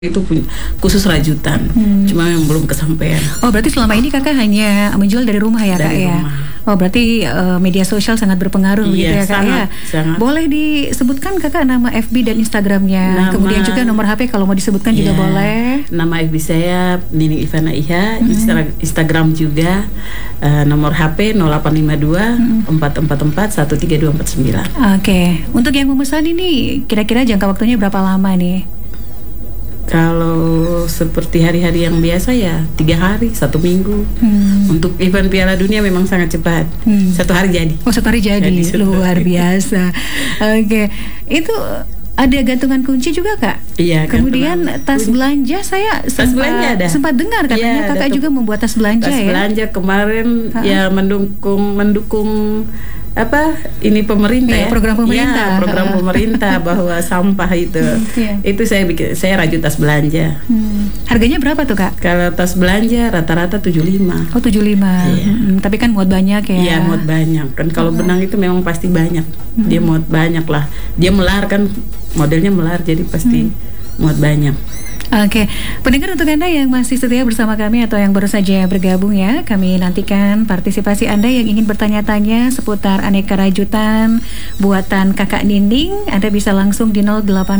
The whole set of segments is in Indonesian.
itu punya khusus rajutan, cuma yang belum kesampaian. Oh, berarti selama ini kakak hanya menjual dari rumah ya, Dari kak ya? rumah. Oh, berarti media sosial sangat berpengaruh gitu ya, kak ya? Sangat. Boleh disebutkan kakak nama FB dan Instagramnya, kemudian juga nomor HP kalau mau disebutkan juga boleh. Nama FB saya Nining Ivana Iha, Instagram juga, nomor HP 0852 444 13249. Oke, untuk yang memesan ini kira-kira jangka waktunya berapa lama nih? Kalau seperti hari-hari yang biasa ya 3 hari, 1 minggu. Untuk event Piala Dunia memang sangat cepat. 1 hari jadi. Oh, 1 hari jadi. Luar biasa. Oke, itu ada gantungan kunci juga, kak? Iya. Kemudian tas belanja, saya sempat dengar katanya kakak juga membuat tas belanja ya? Tas belanja kemarin ya mendukung ini pemerintah ya, program pemerintah. Ya, program pemerintah bahwa sampah itu itu saya rajut tas belanja. Harganya berapa tuh, kak? Kalau tas belanja rata-rata 75. Oh, 75. Tapi kan muat banyak ya? Iya, muat banyak kan. Kalau benang itu memang pasti banyak, dia muat banyak lah, dia melar kan, modelnya melar jadi pasti muat banyak. Oke, pendengar, untuk Anda yang masih setia bersama kami atau yang baru saja bergabung ya, kami nantikan partisipasi Anda yang ingin bertanya-tanya seputar aneka rajutan buatan kakak Nining. Anda bisa langsung di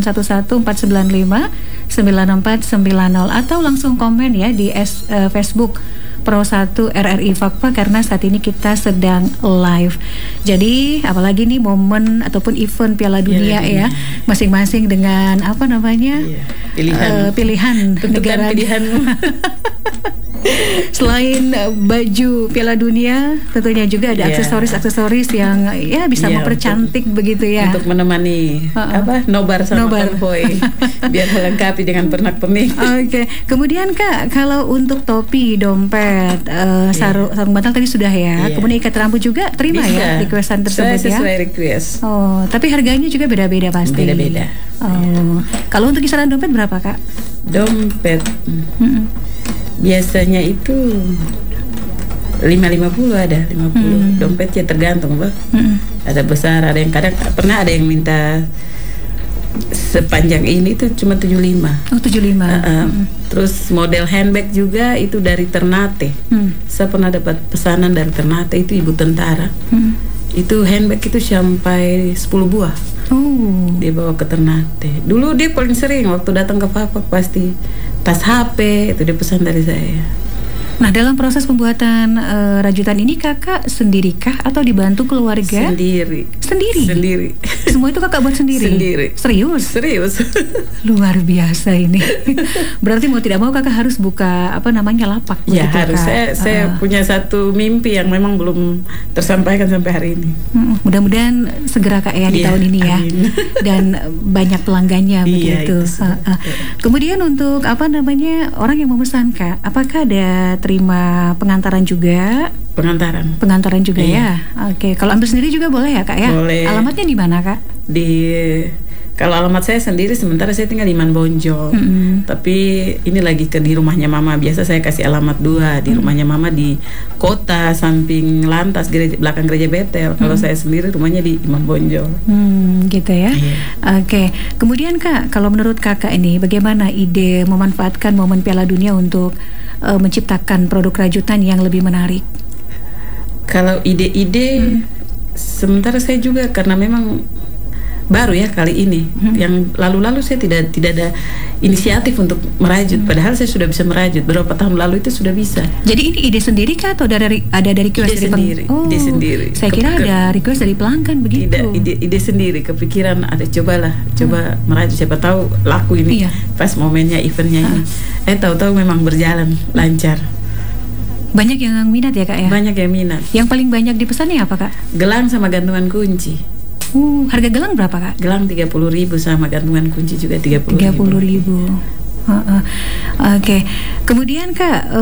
0811-495-9490 atau langsung komen ya di Facebook Pro 1 RRI Fakfa, karena saat ini kita sedang live. Jadi apalagi nih momen ataupun event Piala Dunia ya, masing-masing dengan pilihan negara. Selain baju Piala Dunia, tentunya juga ada aksesoris yang ya bisa mempercantik begitu ya. Untuk menemani nobar sama konvoy, biar melengkapi dengan pernak-pernik. Oke. Kemudian kak, kalau untuk topi, dompet, sarung bantal tadi sudah ya. Kemudian ikat rambut juga terima ya requestan tersebut ya. Sesuai request. Oh, tapi harganya juga beda-beda pasti. Beda-beda. Oh, kalau untuk kisaran dompet berapa kak? Dompet. Biasanya itu 550 ada 50. Dompetnya tergantung, Mbak. Ada besar, ada yang kadang pernah ada yang minta sepanjang ini tuh cuma 75. Oh, 75. Terus model handbag juga itu dari Ternate. Saya pernah dapat pesanan dari Ternate, itu ibu tentara. Itu handbag itu sampai 10 buah. Dia bawa ke Ternate. Dulu dia paling sering waktu datang ke Fapak pasti tas HP itu dia pesan dari saya. Nah, dalam proses pembuatan rajutan ini kakak sendirikah atau dibantu keluarga? Sendiri. Semua itu kakak buat sendiri? Sendiri. Serius? Luar biasa ini. Berarti mau tidak mau kakak harus buka lapak. Ya harus. Saya punya satu mimpi yang memang belum tersampaikan sampai hari ini. Mudah-mudahan segera kak ya di tahun ini ya. Dan banyak pelanggannya begitu. Kemudian untuk orang yang memesan kak, apakah ada terima pengantaran juga? Pengantaran juga ya. Oke, kalau ambil sendiri juga boleh ya kak ya? Boleh. Alamatnya di mana kak? Kalau alamat saya sendiri, sementara saya tinggal di Manbonjol. Tapi ini lagi di rumahnya mama. Biasa saya kasih alamat 2 di rumahnya mama di kota samping lantas belakang gereja Betel. Kalau saya sendiri rumahnya di Manbonjol. Gitu ya. Oke. Kemudian kak, kalau menurut kakak ini bagaimana ide memanfaatkan momen Piala Dunia untuk menciptakan produk rajutan yang lebih menarik? Kalau ide-ide, sementara saya juga karena memang baru ya kali ini. Yang lalu-lalu saya tidak ada inisiatif untuk merajut. Padahal saya sudah bisa merajut. Beberapa tahun lalu itu sudah bisa. Jadi ini ide sendiri kah atau ada dari request ide dari ide sendiri. Saya kira ada request dari pelanggan begitu. Tidak, ide sendiri. Kepikiran coba merajut, siapa tahu laku ini. Pas momennya eventnya ini. Tahu-tahu memang berjalan lancar. Banyak yang minat ya kak ya? Banyak yang minat. Yang paling banyak dipesannya apa kak? Gelang sama gantungan kunci. Harga gelang berapa kak? Gelang 30.000 sama gantungan kunci juga 30.000. Oke. Kemudian kak,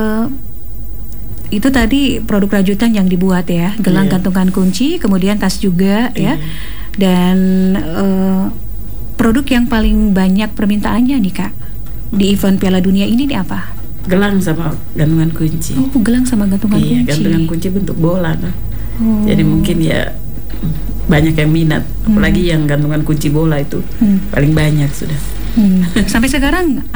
itu tadi produk rajutan yang dibuat ya, gelang, gantungan kunci, kemudian tas juga ya. Dan produk yang paling banyak permintaannya nih kak di event Piala Dunia ini nih apa? Gelang sama gantungan kunci. Gelang sama gantungan kunci. Gantungan kunci bentuk bola. Jadi mungkin ya banyak yang minat, apalagi yang gantungan kunci bola itu paling banyak sudah. Sampai sekarang